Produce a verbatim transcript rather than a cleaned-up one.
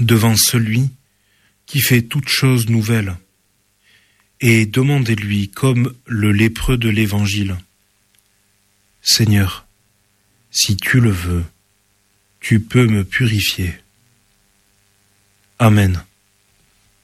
devant celui qui fait toutes choses nouvelles, et demandez-lui comme le lépreux de l'Évangile. Seigneur, si tu le veux, tu peux me purifier. Amen.